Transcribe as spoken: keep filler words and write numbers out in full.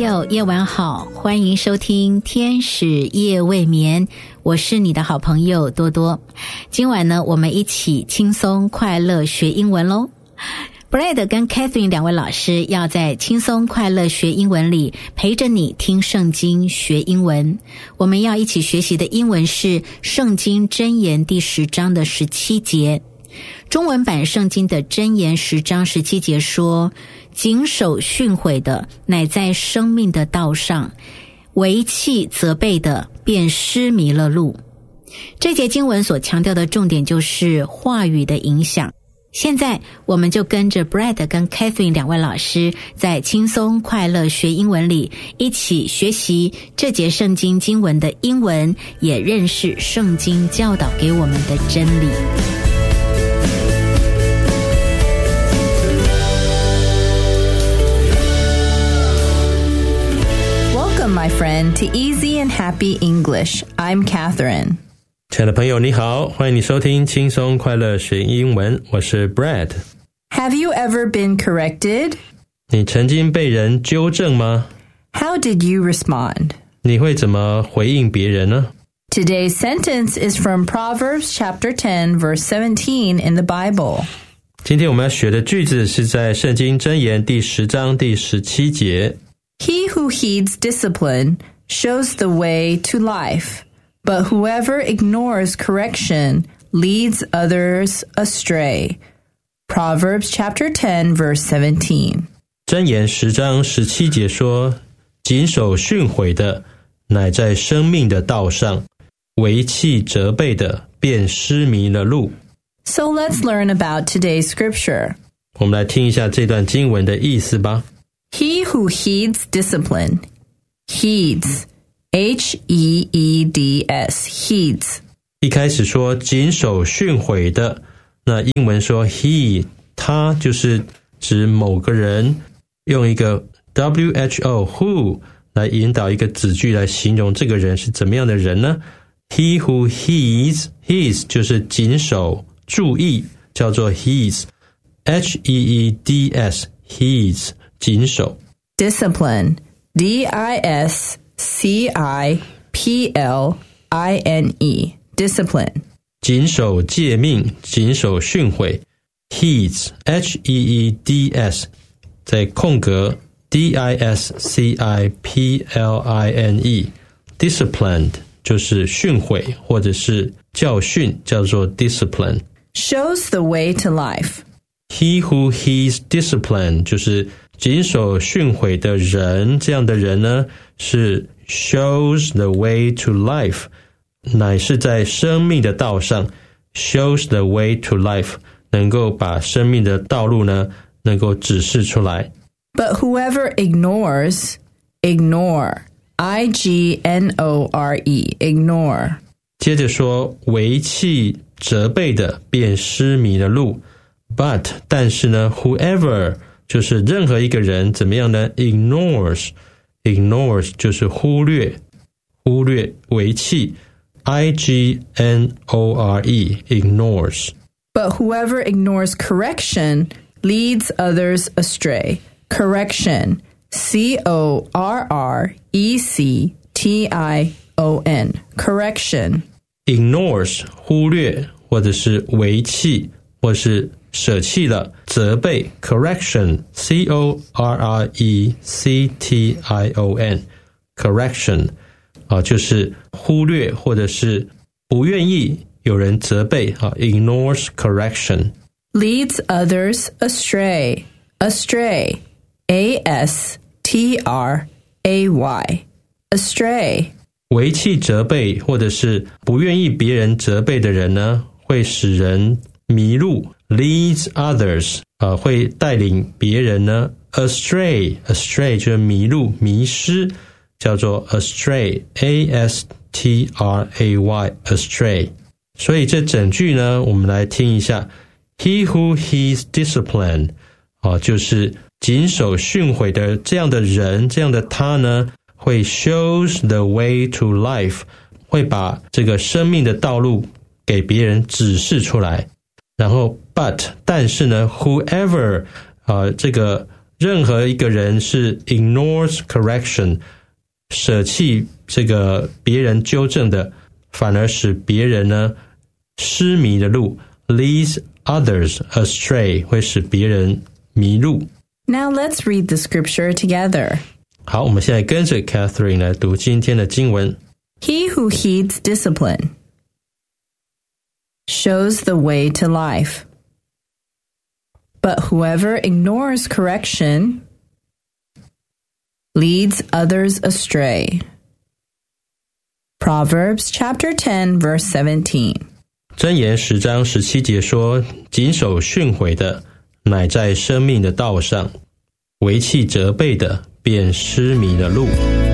友，夜晚好，欢迎收听天使夜未眠，我是你的好朋友多多。今晚呢，我们一起轻松快乐学英文咯。Brad 跟 Catherine 两位老师要在轻松快乐学英文里陪着你听圣经学英文。我们要一起学习的英文是圣经箴言第十章的十七节。中文版圣经的箴言十章十七节说，谨守训诲的乃在生命的道上，违弃责备的便失迷了路。这节经文所强调的重点就是话语的影响。现在我们就跟着 Brad 跟 Catherine 两位老师在轻松快乐学英文里一起学习这节圣经经文的英文，也认识圣经教导给我们的真理。 Welcome, my friend, to Easy and Happy English. I'm Catherine. 亲爱的朋友你好，欢迎你收听轻松快乐学英文，我是 Brad。 Have you ever been corrected? 你曾经被人纠正吗？ How did you respond? 你会怎么回应别人呢？ Today's sentence is from Proverbs chapter ten, verse seventeen in the Bible. 今天我们要学的句子是在圣经箴言第十章第十七节。 He who heeds discipline shows the way to life.But whoever ignores correction leads others astray. Proverbs chapter ten, verse seventeen. 箴言十章十七节说，谨守训诲的乃在生命的道上，违弃责备的便失迷了路。 So let's learn about today's scripture. 我们来听一下这段经文的意思吧。 He who heeds discipline. Heeds.H E E D S, heeds. 一开始说谨守训诲的，那英文说 he， 他就是指某个人，用一个 W H O who 来引导一个子句来形容这个人是怎么样的人呢？ He who heeds, heeds 就是谨守注意，叫做 heeds, H E E D S, heeds 谨守。 Discipline, D I S C I P L I N E, discipline. 谨守诫命，谨守训诲。 Heeds, H E E D S 在空格 D I S C I P L I N E, disciplined 就是训诲或者是教训，叫做 discipline. Shows the way to life. He who heeds discipline 就是谨守训诲的人，这样的人呢是 shows the way to life， 乃是在生命的道上 shows the way to life， 能够把生命的道路呢能够指示出来。 But whoever ignores, ignore, I G N O R E, ignore. 接着说违弃责备的便失迷了路， but 但是呢 whoever 就是任何一个人怎么样呢？ ignores ignores 就是忽略忽略违弃 I G N O R E ignores. But whoever ignores correction leads others astray. Correction, C O R R E C T I O N, correction. Ignores 忽略或者是违弃或是舍弃了责备 correction, C O R R E C T I O N, correction 啊，就是忽略或者是不愿意有人责备啊 ignores correction. Leads others astray. Astray, A S T R A Y, astray. 违弃责备或者是不愿意别人责备的人呢，会使人迷路。Leads others 呃，会带领别人呢 astray, astray 就是迷路迷失，叫做 astray, A S T R A Y, astray. 所以这整句呢我们来听一下。 He who heeds discipline 啊，就是谨守训诲的这样的人，这样的他呢会 shows the way to life， 会把这个生命的道路给别人指示出来。然后 but 但是呢 whoever 呃，这个任何一个人是 ignores correction， 舍弃这个别人纠正的，反而使别人呢失迷的路 leads others astray， 会使别人迷路。 Now let's read the scripture together. 好，我们现在跟着 Catherine 来读今天的经文。 He who heeds discipline shows the way to life, but whoever ignores correction leads others astray. Proverbs chapter ten, verse seventeen. 箴言十章十七节说，谨守训诲的，乃在生命的道上，违弃责备的，便失迷了路。